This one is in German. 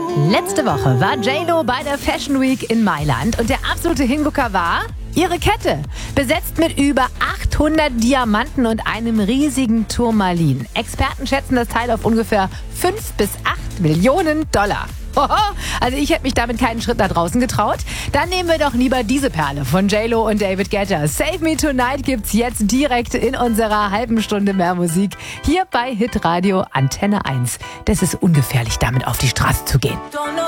Letzte Woche war J.Lo bei der Fashion Week in Mailand und der absolute Hingucker war ihre Kette. Besetzt mit über 800 Diamanten und einem riesigen Turmalin. Experten schätzen das Teil auf ungefähr 5 bis 8 Millionen Dollar. Also ich hätte mich damit keinen Schritt nach draußen getraut. Dann nehmen wir doch lieber diese Perle von J.Lo und David Guetta. Save Me Tonight gibt's jetzt direkt in unserer halben Stunde mehr Musik. Hier bei Hitradio Antenne 1. Das ist ungefährlich, damit auf die Straße zu gehen.